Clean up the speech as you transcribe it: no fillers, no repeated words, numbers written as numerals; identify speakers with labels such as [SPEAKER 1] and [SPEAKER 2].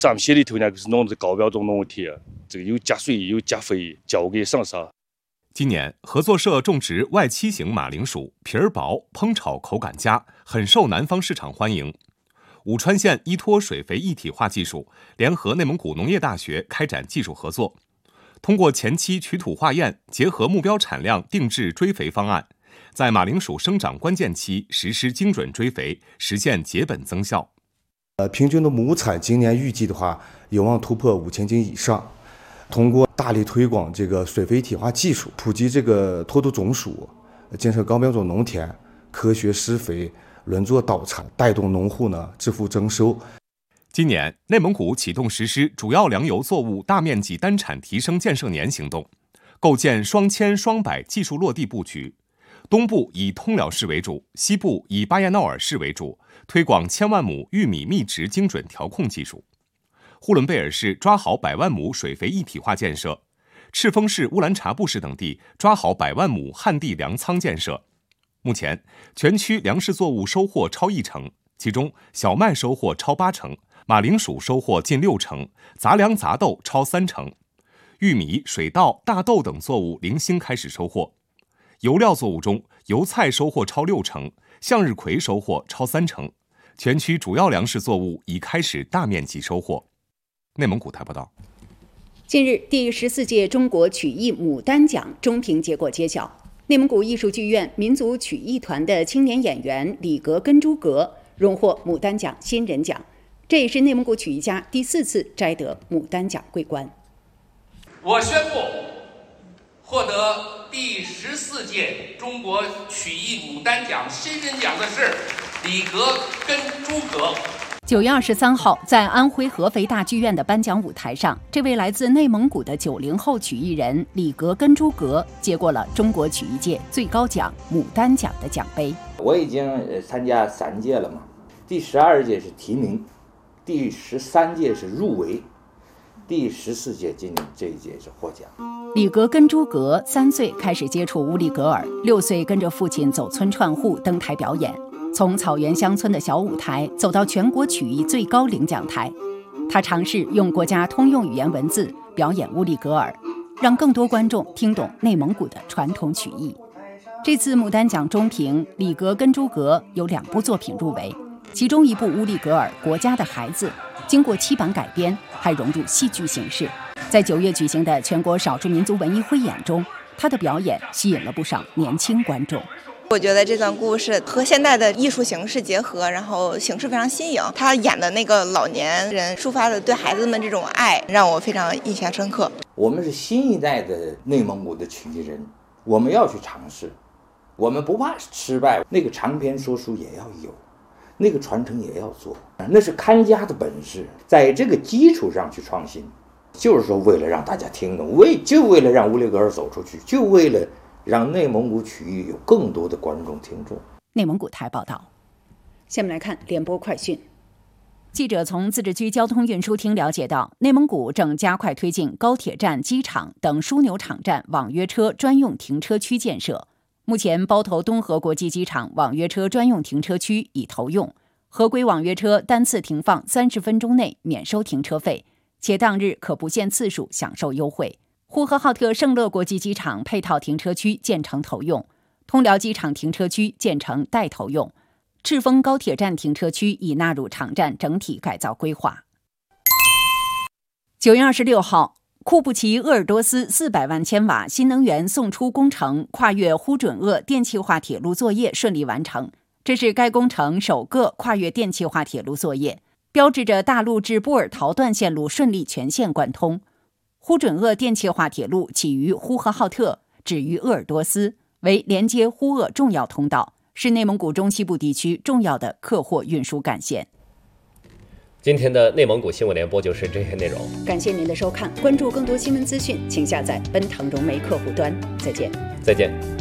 [SPEAKER 1] 咱们县里头呢是弄的高标准的问题，这个有加水有加肥，交给上沙。
[SPEAKER 2] 今年合作社种植外戚型马铃薯，皮儿薄，烹炒口感佳，很受南方市场欢迎。武川县依托水肥一体化技术，联合内蒙古农业大学开展技术合作，通过前期取土化验，结合目标产量定制追肥方案，在马铃薯生长关键期实施精准追肥，实现结本增效。
[SPEAKER 3] 平均的亩产今年预计的话，有望突破5000斤以上。通过大力推广这个水肥一体化技术，普及这个脱土种属，建设高标准农田，科学施肥，轮作倒产，带动农户呢致富增收。
[SPEAKER 2] 今年，内蒙古启动实施主要粮油作物大面积单产提升建设年行动，构建双千双百技术落地布局。东部以通辽市为主，西部以巴彦淖尔市为主，推广1000万亩玉米密植精准调控技术。呼伦贝尔市抓好100万亩水肥一体化建设，赤峰市、乌兰察布市等地抓好100万亩旱地粮仓建设。目前，全区粮食作物收获超1成，其中小麦收获超8成，马铃薯收获近6成，杂粮杂豆超3成，玉米、水稻、大豆等作物零星开始收获。油料作物中，油菜收获超6成，向日葵收获超3成，全区主要粮食作物已开始大面积收获。内蒙古台报道。
[SPEAKER 4] 近日，第14届中国曲艺牡丹奖中评结果揭晓，内蒙古艺术剧院民族曲艺团的青年演员李格根朱格荣获牡丹奖新人奖，这也是内蒙古曲艺家第4次摘得牡丹奖桂冠。
[SPEAKER 5] 我宣布，获得第14届中国曲艺牡丹奖新人奖的是李格根朱格。
[SPEAKER 4] 9月23号，在安徽合肥大剧院的颁奖舞台上，这位来自内蒙古的90后曲艺人李格根朱格接过了中国曲艺界最高奖牡丹奖的奖杯。
[SPEAKER 6] 我已经参加3届了嘛，第12届是提名，第13届是入围，第14届今年这一届是获奖。
[SPEAKER 4] 李格根朱格3岁开始接触乌里格尔，6岁跟着父亲走村串户登台表演。从草原乡村的小舞台走到全国曲艺最高领奖台，他尝试用国家通用语言文字表演乌里格尔，让更多观众听懂内蒙古的传统曲艺。这次牡丹奖中评，李格根朱格有2部作品入围，其中一部乌里格尔《国家的孩子》经过7版改编，还融入戏剧形式。在9月举行的全国少数民族文艺汇演中，他的表演吸引了不少年轻观众。
[SPEAKER 7] 我觉得这段故事和现代的艺术形式结合，然后形式非常新颖。他演的那个老年人抒发的对孩子们这种爱，让我非常印象深刻。
[SPEAKER 6] 我们是新一代的内蒙古的曲艺人，我们要去尝试，我们不怕失败。那个长篇说书也要有，那个传承也要做，那是看家的本事。在这个基础上去创新，就是说为了让大家听懂，就为了让乌里格尔走出去，就为了让内蒙古曲艺有更多的观众听众。
[SPEAKER 4] 内蒙古台报道。下面来看联播快讯。记者从自治区交通运输厅了解到，内蒙古正加快推进高铁站、机场等枢纽场站网约车专用停车区建设。目前，包头东河国际机场网约车专用停车区已投用，合规网约车单次停放30分钟内免收停车费，且当日可不限次数享受优惠。呼和浩特圣乐国际机场配套停车区建成投用，通辽机场停车区建成待投用，赤峰高铁站停车区已纳入场站整体改造规划。9月26号，库布齐鄂尔多斯400万千瓦新能源送出工程跨越呼准鄂电气化铁路作业顺利完成，这是该工程首个跨越电气化铁路作业，标志着大陆至波尔陶段线路顺利全线贯通。呼准鄂电气化铁路起于呼和浩特，止于鄂尔多斯，为连接呼鄂重要通道，是内蒙古中西部地区重要的客货运输干线。
[SPEAKER 8] 今天的内蒙古新闻联播就是这些内容，
[SPEAKER 4] 感谢您的收看，关注更多新闻资讯，请下载奔腾融媒客户端。再见。